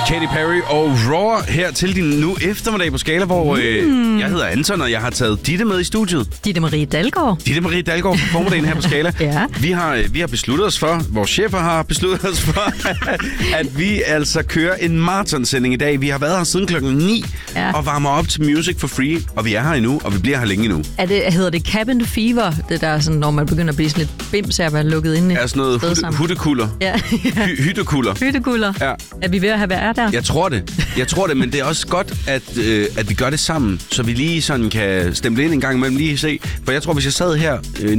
Katy Perry og Roar her til din nu eftermiddag på Skala, hvor jeg hedder Anton, og jeg har taget Ditte med i studiet. Ditte Marie Dalgaard. Ditte Marie Dalgaard på formiddagen her på Skala. Ja. Vi har besluttet os for, vores chefer har besluttet os for, at vi altså kører en maratonsending i dag. Vi har været her siden klokken 9 og varmer op til Music for Free, og vi er her endnu, og vi bliver her længe endnu. Hedder det cabin fever, det der sådan, når man begynder at blive sådan lidt bims af at være lukket inde? Er sådan noget huttekulder. Ja. Hyttekulder. Hyttekulder. Ja. Er vi ved at have været der? Jeg tror det, men det er også godt, at vi gør det sammen, så vi lige sådan kan stemple ind en gang imellem, lige se. For jeg tror, hvis jeg sad her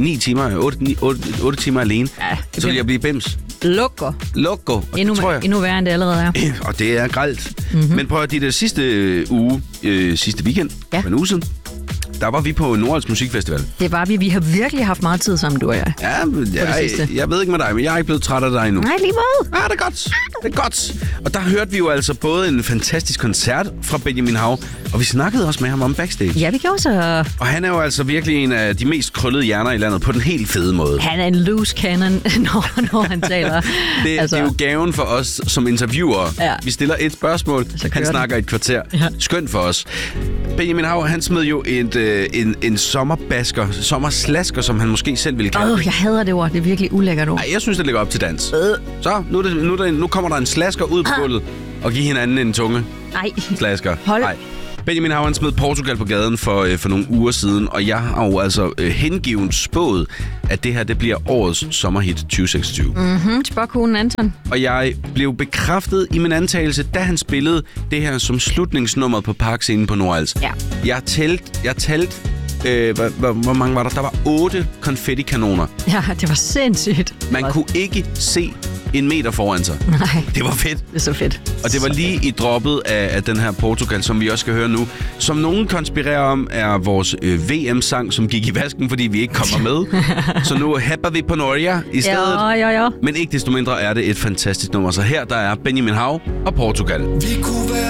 8 timer alene, så ville jeg blive bims. Loco. Endnu værre, end det allerede er. Og det er grelt. Mm-hmm. Men prøv at det sidste sidste weekend, for en uge siden, der var vi på Nordals Musikfestival. Det var vi. Vi har virkelig haft meget tid sammen, du og jeg. Ja, jeg ved ikke med dig, men jeg er ikke blevet træt af dig endnu. Nej, lige måde. Ja, det er godt. Det er godt. Og der hørte vi jo altså både en fantastisk koncert fra Benjamin Hav, og vi snakkede også med ham om backstage. Ja, vi gjorde så. Og han er jo altså virkelig en af de mest krøllede hjerner i landet på den helt fede måde. Han er en loose cannon, når han taler. Det er jo gaven for os som interviewer. Ja. Vi stiller et spørgsmål, han snakker et kvarter. Ja. Skønt for os. Benjamin Hav, han smed jo en sommerslasker, som han måske selv ville kalde det. Jeg hader det ord. Det er virkelig ulækkert ord. Nej, jeg synes, det ligger op til dans. Så, nu kommer der en slasker ud på gulvet og giver hinanden en tunge. Nej. Slasker. Hold. Nej. Benjamin Hav, han smed Portugal på gaden for nogle uger siden, og jeg har jo altså hengivet spået, at det her, det bliver årets sommerhit 2026. Spåkonen Anton. Og jeg blev bekræftet i min antagelse, da han spillede det her som slutningsnummer på parkscenen på Nordals. Ja. Jeg talte hvor mange var der? Der var 8 konfettikanoner. Ja, det var sindssygt. Man kunne ikke se en meter foran sig. Nej. Det var fedt. Det er så fedt. Og det var lige i droppet af den her Portugal, som vi også skal høre nu. Som nogen konspirerer om, er vores VM-sang, som gik i vasken, fordi vi ikke kommer med. Så nu happer vi på Norge i stedet. Ja. Men ikke desto mindre er det et fantastisk nummer. Så her der er Benjamin Hav og Portugal. Vi kunne være